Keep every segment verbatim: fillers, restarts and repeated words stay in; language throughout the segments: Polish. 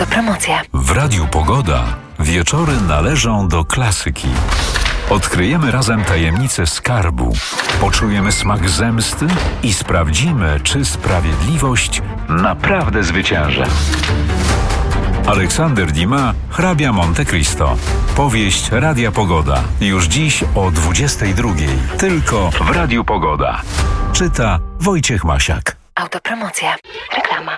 Autopromocja. W Radiu Pogoda wieczory należą do klasyki. Odkryjemy razem tajemnicę skarbu, poczujemy smak zemsty i sprawdzimy, czy sprawiedliwość naprawdę zwycięży. Aleksander Dumas, Hrabia Monte Cristo. Powieść Radia Pogoda. Już dziś o dwudziestej drugiej. Tylko w Radiu Pogoda. Czyta Wojciech Masiak. Autopromocja. Reklama.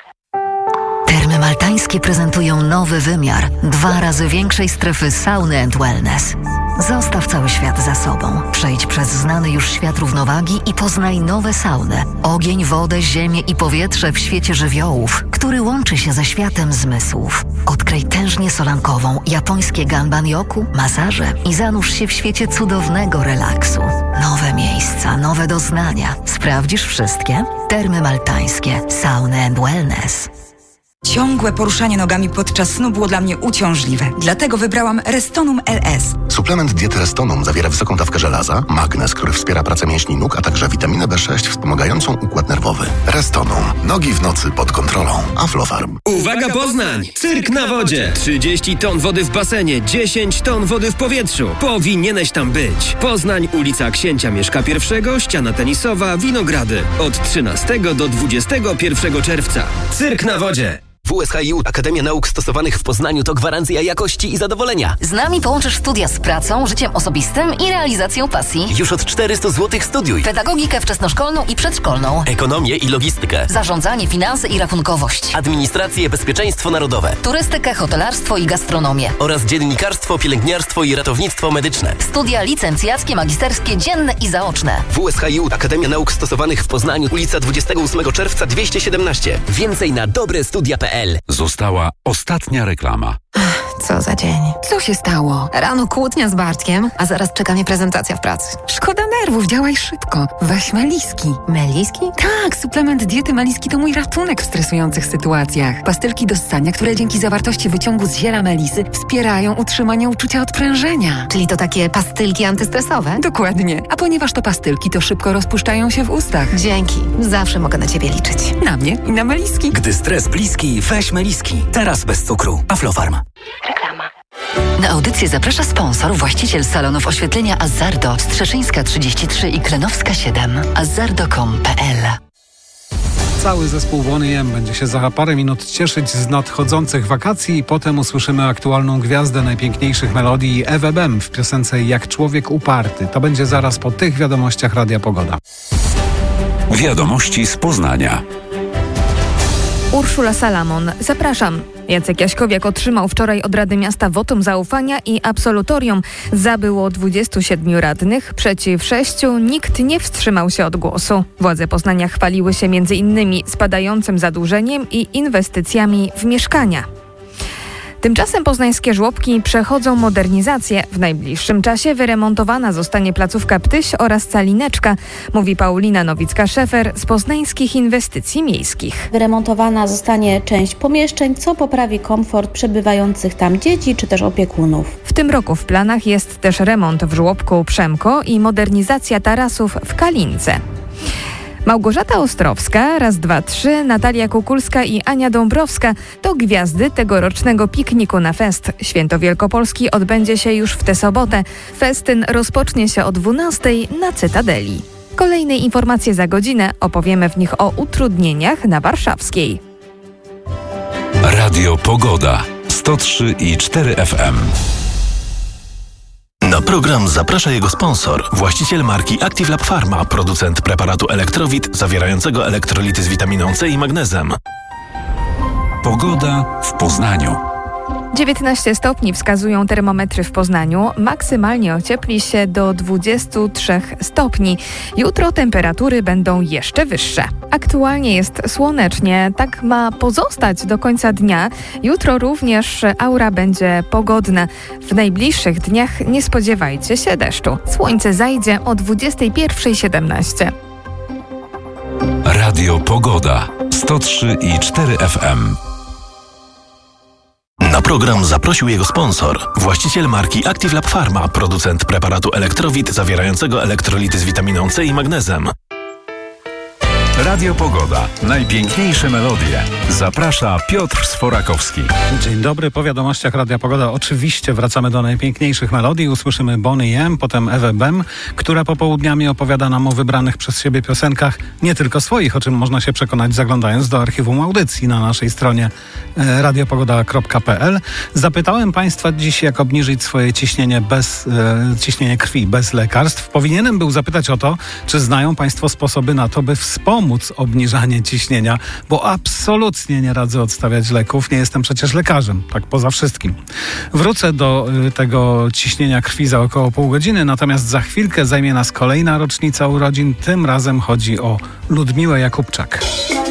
Termy Maltańskie prezentują nowy wymiar. Dwa razy większej strefy sauny and wellness. Zostaw cały świat za sobą. Przejdź przez znany już świat równowagi i poznaj nowe sauny. Ogień, wodę, ziemię i powietrze w świecie żywiołów, który łączy się ze światem zmysłów. Odkryj tężnię solankową, japońskie ganban-yoku, masaże i zanurz się w świecie cudownego relaksu. Nowe miejsca, nowe doznania. Sprawdzisz wszystkie? Termy Maltańskie. Sauny and wellness. Ciągłe poruszanie nogami podczas snu było dla mnie uciążliwe. Dlatego wybrałam Restonum L S. Suplement diety Restonum zawiera wysoką dawkę żelaza, magnez, który wspiera pracę mięśni nóg, a także witaminę B sześć wspomagającą układ nerwowy. Restonum. Nogi w nocy pod kontrolą. Aflofarm. Uwaga Poznań! Cyrk na wodzie! trzydzieści ton wody w basenie, dziesięć ton wody w powietrzu. Powinieneś tam być. Poznań, ulica Księcia Mieszka I, ściana tenisowa, Winogrady. Od trzynastego do dwudziestego pierwszego czerwca. Cyrk na wodzie! W S H I U Akademia Nauk Stosowanych w Poznaniu to gwarancja jakości i zadowolenia. Z nami połączysz studia z pracą, życiem osobistym i realizacją pasji. Już od czterysta złotych studiuj. Pedagogikę wczesnoszkolną i przedszkolną. Ekonomię i logistykę. Zarządzanie, finanse i rachunkowość. Administrację, bezpieczeństwo narodowe. Turystykę, hotelarstwo i gastronomię. Oraz dziennikarstwo, pielęgniarstwo i ratownictwo medyczne. Studia licencjackie, magisterskie, dzienne i zaoczne. W S H I U Akademia Nauk Stosowanych w Poznaniu, ulica dwudziestego ósmego czerwca dwieście siedemnaście. Więcej na dobre studia kropka p l. Została ostatnia reklama. Co za dzień. Co się stało? Rano kłótnia z Bartkiem, a zaraz czeka mnie prezentacja w pracy. Szkoda nerwów, działaj szybko. Weź Meliski. Meliski? Tak, suplement diety Meliski to mój ratunek w stresujących sytuacjach. Pastylki do ssania, które dzięki zawartości wyciągu z ziela melisy wspierają utrzymanie uczucia odprężenia. Czyli to takie pastylki antystresowe? Dokładnie. A ponieważ to pastylki, to szybko rozpuszczają się w ustach. Dzięki. Zawsze mogę na ciebie liczyć. Na mnie i na Meliski. Gdy stres bliski, weź Meliski. Teraz bez cukru. Aflofarm. Reklama. Na audycję zaprasza sponsor, właściciel salonów oświetlenia Azzardo, Strzeszyńska trzydzieści trzy i Klenowska siedem. azzardo kropka com kropka p l. Cały zespół Boney M będzie się za parę minut cieszyć z nadchodzących wakacji i potem usłyszymy aktualną gwiazdę najpiękniejszych melodii Ewę Bem w piosence Jak człowiek uparty. To będzie zaraz po tych wiadomościach Radia Pogoda. Wiadomości z Poznania. Urszula Salamon. Zapraszam. Jacek Jaśkowiak otrzymał wczoraj od Rady Miasta wotum zaufania i absolutorium. Za było dwudziestu siedmiu radnych, przeciw sześciu nikt nie wstrzymał się od głosu. Władze Poznania chwaliły się między innymi spadającym zadłużeniem i inwestycjami w mieszkania. Tymczasem poznańskie żłobki przechodzą modernizację. W najbliższym czasie wyremontowana zostanie placówka Ptyś oraz Calineczka, mówi Paulina Nowicka-Szefer z Poznańskich Inwestycji Miejskich. Wyremontowana zostanie część pomieszczeń, co poprawi komfort przebywających tam dzieci czy też opiekunów. W tym roku w planach jest też remont w żłobku Przemko i modernizacja tarasów w Kalince. Małgorzata Ostrowska, raz, dwa, trzy, Natalia Kukulska i Ania Dąbrowska to gwiazdy tegorocznego pikniku na fest. Święto Wielkopolski odbędzie się już w tę sobotę. Festyn rozpocznie się o dwunastej na Cytadeli. Kolejne informacje za godzinę, opowiemy w nich o utrudnieniach na Warszawskiej. Radio Pogoda sto trzy i cztery F M. Na program zaprasza jego sponsor, właściciel marki Active Lab Pharma, producent preparatu Elektrowit zawierającego elektrolity z witaminą C i magnezem. Pogoda w Poznaniu. dziewiętnaście stopni wskazują termometry w Poznaniu. Maksymalnie ociepli się do dwudziestu trzech stopni. Jutro temperatury będą jeszcze wyższe. Aktualnie jest słonecznie. Tak ma pozostać do końca dnia. Jutro również aura będzie pogodna. W najbliższych dniach nie spodziewajcie się deszczu. Słońce zajdzie o dwudziestej pierwszej siedemnaście. Radio Pogoda sto trzy i cztery F M. Na program zaprosił jego sponsor, właściciel marki Active Lab Pharma, producent preparatu Elektrowit zawierającego elektrolity z witaminą C i magnezem. Radio Pogoda. Najpiękniejsze melodie. Zaprasza Piotr Sforakowski. Dzień dobry. Po wiadomościach Radia Pogoda oczywiście wracamy do najpiękniejszych melodii. Usłyszymy Bonnie M, potem Ewę Bem, która popołudniami opowiada nam o wybranych przez siebie piosenkach, nie tylko swoich, o czym można się przekonać zaglądając do archiwum audycji na naszej stronie radiopogoda kropka p l. Zapytałem Państwa dziś, jak obniżyć swoje ciśnienie bez e, ciśnienie krwi, bez lekarstw. Powinienem był zapytać o to, czy znają Państwo sposoby na to, by wspomóc obniżanie ciśnienia, bo absolutnie nie radzę odstawiać leków. Nie jestem przecież lekarzem, tak poza wszystkim. Wrócę do y, tego ciśnienia krwi za około pół godziny, natomiast za chwilkę zajmie nas kolejna rocznica urodzin. Tym razem chodzi o Ludmiłę Jakubczak.